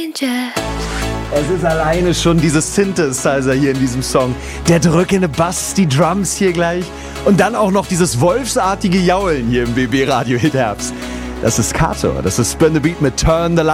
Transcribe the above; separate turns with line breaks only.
Es ist alleine schon dieses Synthesizer hier in diesem Song. Der drückende Bass, die Drums hier gleich. Und dann auch noch dieses wolfsartige Jaulen hier im BB Radio Hit Herbst. Das ist Kato, das ist Spin the Beat mit Turn the Light.